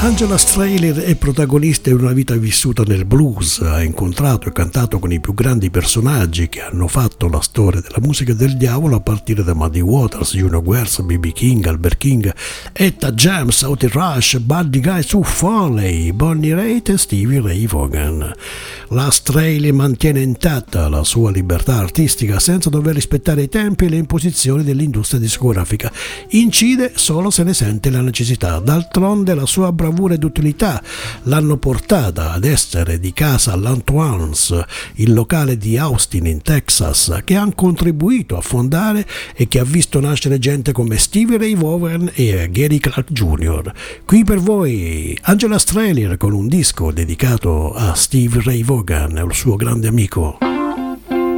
Angela Strehler è protagonista di una vita vissuta nel blues, ha incontrato e cantato con i più grandi personaggi che hanno fatto la storia della musica del diavolo, a partire da Muddy Waters, Juno Guerra, B.B. King, Albert King, Etta James, Otis Rush, Buddy Guy, Sue Foley, Bonnie Raitt e Stevie Ray Vaughan. La Strehler mantiene intatta la sua libertà artistica senza dover rispettare i tempi e le imposizioni dell'industria discografica. Incide solo se ne sente la necessità. D'altronde la sua bravura ed utilità l'hanno portata ad essere di casa all'Antoine's, il locale di Austin in Texas, che ha contribuito a fondare e che ha visto nascere gente come Stevie Ray Vaughan e Gary Clark Jr. Qui per voi Angela Strehler con un disco dedicato a Stevie Ray Vaughan e al suo grande amico.